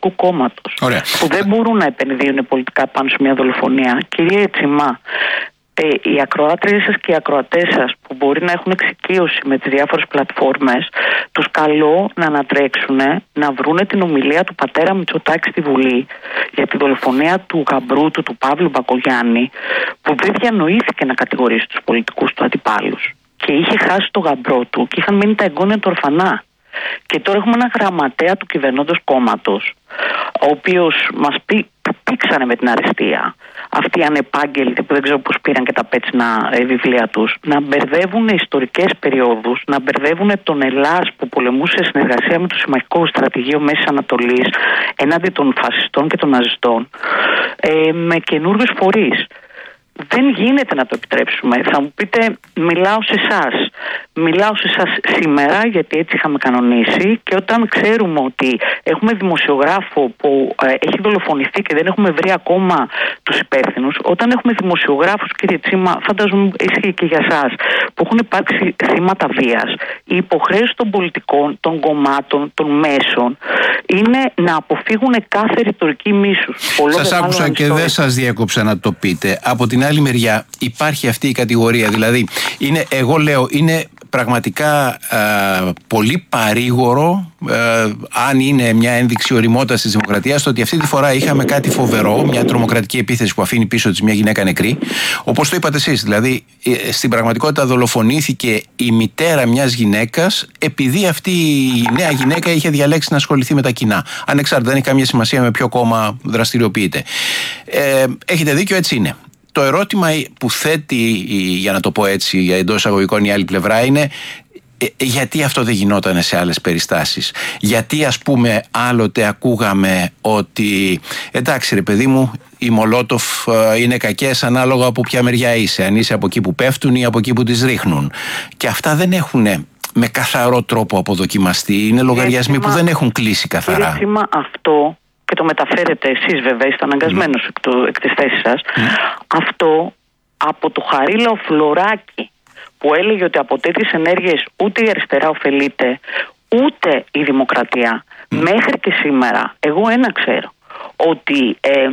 Δημοκρατικού Κόμματος, που δεν μπορούν να επενδύουν πολιτικά πάνω σε μια δολοφονία. Κυρία Τσιμά, οι ακροάτριες σας και οι ακροατές σας που μπορεί να έχουν εξοικείωση με τις διάφορες πλατφόρμες, τους καλώ να ανατρέξουν, να βρούνε την ομιλία του πατέρα Μητσοτάκη στη Βουλή για τη δολοφονία του γαμπρού του Παύλου Μπακογιάννη, που δεν διανοήθηκε να κατηγορήσει τους πολιτικούς του αντιπάλους και είχε χάσει το γαμπρό του και είχαν μείνει τα εγγόνια του ορφανά. Και τώρα έχουμε ένα γραμματέα του κυβερνώντος κόμματος, ο οποίος μας πήξανε με την αριστεία αυτοί οι ανεπάγγελτοι που δεν ξέρω πώς πήραν και τα πέτσινα βιβλία τους, να μπερδεύουν ιστορικές περιόδους, να μπερδεύουν τον Ελλάς που πολεμούσε σε συνεργασία με το Συμμαχικό Στρατηγείο Μέσης Ανατολής ενάντια των φασιστών και των ναζιστών, με καινούριους φορείς. Δεν γίνεται να το επιτρέψουμε. Θα μου πείτε, μιλάω σε εσάς σήμερα, γιατί έτσι είχαμε κανονίσει, και όταν ξέρουμε ότι έχουμε δημοσιογράφο που έχει δολοφονηθεί και δεν έχουμε βρει ακόμα τους υπεύθυνους, όταν έχουμε δημοσιογράφους, κύριε Τσίμα, φαντάζομαι ισχύει και για εσάς, που έχουν υπάρξει θύματα βίας, η υποχρέωση των πολιτικών, των κομμάτων, των μέσων είναι να αποφύγουν κάθε ρητορική μίσους. Σας άκουσα και δεν σας διέκοψα να το πείτε. Από την άλλη μεριά υπάρχει αυτή η κατηγορία, δηλαδή εγώ λέω είναι πραγματικά πολύ παρήγορο, αν είναι μια ένδειξη ωριμότητας της δημοκρατίας, το ότι αυτή τη φορά είχαμε κάτι φοβερό, μια τρομοκρατική επίθεση που αφήνει πίσω της μια γυναίκα νεκρή. Όπως το είπατε εσείς, δηλαδή στην πραγματικότητα δολοφονήθηκε η μητέρα μιας γυναίκας επειδή αυτή η νέα γυναίκα είχε διαλέξει να ασχοληθεί με τα κοινά. Ανεξάρτητα, δεν έχει καμία σημασία με ποιο κόμμα δραστηριοποιείται. Έχετε δίκιο, έτσι είναι. Το ερώτημα που θέτει, για να το πω έτσι, για εντός εισαγωγικών η άλλη πλευρά είναι γιατί αυτό δεν γινόταν σε άλλες περιστάσεις. Γιατί ας πούμε άλλοτε ακούγαμε ότι εντάξει ρε παιδί μου, οι Μολότοφ είναι κακές ανάλογα από ποια μεριά είσαι. Αν είσαι από εκεί που πέφτουν ή από εκεί που τις ρίχνουν. Και αυτά δεν έχουν με καθαρό τρόπο αποδοκιμαστεί. Είναι λογαριασμοί που δεν έχουν κλείσει καθαρά. Κύριε Τσίμα, αυτό, και το μεταφέρετε εσείς βέβαια, είστε αναγκασμένος εκ της θέσης σας, αυτό από το Χαρίλαο Φλωράκι που έλεγε ότι από τέτοιες ενέργειες ούτε η αριστερά ωφελείται ούτε η δημοκρατία, μέχρι και σήμερα εγώ ένα ξέρω, ότι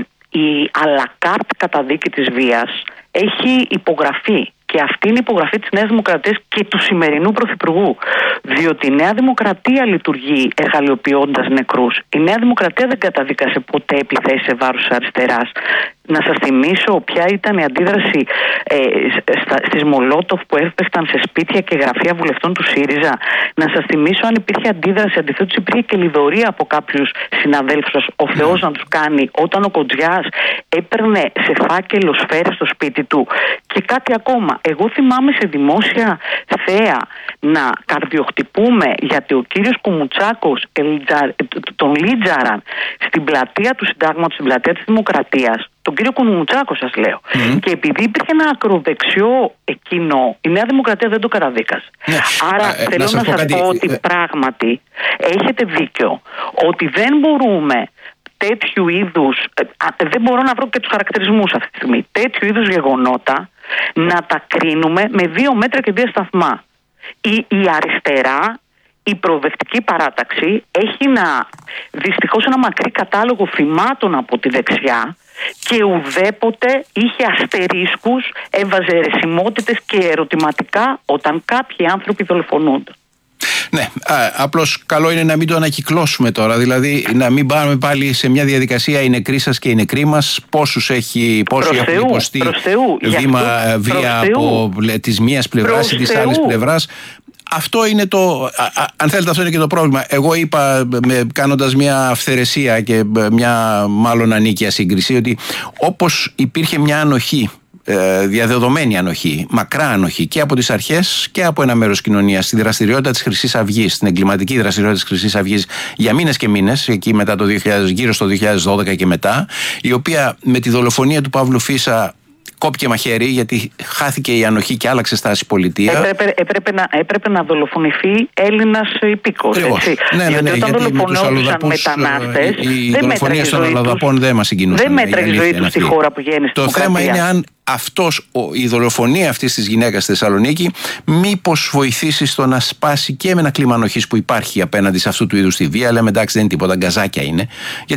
η αλακάρτ καταδίκη της βίας έχει υπογραφεί. Και αυτή είναι η υπογραφή της Νέας Δημοκρατίας και του σημερινού Πρωθυπουργού. Διότι η Νέα Δημοκρατία λειτουργεί εργαλειοποιώντας νεκρούς. Η Νέα Δημοκρατία δεν καταδίκασε ποτέ επιθέσεις σε βάρος της αριστεράς. Να σας θυμίσω ποια ήταν η αντίδραση στις Μολότοφ που έπεφταν σε σπίτια και γραφεία βουλευτών του ΣΥΡΙΖΑ. Να σας θυμίσω αν υπήρχε αντίδραση, αντιθέτως υπήρχε και λιδωρία από κάποιους συναδέλφους σας, ο Θεός να τους κάνει, όταν ο Κοντζιάς έπαιρνε σε φάκελο σφαίρες στο σπίτι του. Και κάτι ακόμα. Εγώ θυμάμαι σε δημόσια θέα να καρδιοχτυπούμε γιατί ο κύριος Κουμουτσάκος τον λίτζαραν στην πλατεία του Συντάγματος, στην πλατεία της Δημοκρατίας, τον κύριο Κουμουτσάκο σας λέω. Και επειδή υπήρχε ένα ακροδεξιό εκείνο, η Νέα Δημοκρατία δεν το καταδίκασε. Άρα θέλω να σας πω ότι πράγματι έχετε δίκιο, ότι δεν μπορούμε τέτοιου είδους, δεν μπορώ να βρω και τους χαρακτηρισμούς αυτή τη στιγμή, τέτοιου είδους γεγονότα να τα κρίνουμε με 2 μέτρα και 2 σταθμά. Η αριστερά, η προοδευτική παράταξη έχει δυστυχώς ένα μακρύ κατάλογο θυμάτων από τη δεξιά και ουδέποτε είχε αστερίσκους, έβαζε αιρεσιμότητες και ερωτηματικά όταν κάποιοι άνθρωποι δολοφονούνται. Ναι, απλώς καλό είναι να μην το ανακυκλώσουμε τώρα, δηλαδή να μην πάμε πάλι σε μια διαδικασία η νεκρή σας και η νεκρή μας, πόσοι έχουν υποστεί βία από της μίας πλευράς ή της άλλης πλευράς. Αυτό είναι αν θέλετε, αυτό είναι και το πρόβλημα. Εγώ είπα, κάνοντας μια αυθαιρεσία και μια μάλλον ανίκεια σύγκριση, ότι όπως υπήρχε μια ανοχή, διαδεδομένη ανοχή, μακρά ανοχή και από τις αρχές και από ένα μέρος κοινωνίας στη δραστηριότητα της Χρυσής Αυγής, στην εγκληματική δραστηριότητα της Χρυσής Αυγής για μήνες και μήνες, εκεί μετά το 2000, γύρω στο 2012 και μετά, η οποία με τη δολοφονία του Παύλου Φίσα κόπηκε μαχαίρι, γιατί χάθηκε η ανοχή και άλλαξε στάση πολιτεία. Έπρεπε να δολοφονηθεί Έλληνας υπήκος. Ναι, όταν δολοφονούσαν μετανάστες, η δολοφονία των αλλοδαπών δεν μας συγκινούσε. Δεν μέτραγε η ζωή τους στη χώρα που γέννησε. Το θέμα είναι αν η δολοφονία αυτής της γυναίκας στη Θεσσαλονίκη μήπως βοηθήσει στο να σπάσει και με ένα κλίμα ανοχής που υπάρχει απέναντι σε αυτού του είδους τη βία. Λέμε εντάξει, δεν είναι τίποτα, γκαζάκια είναι.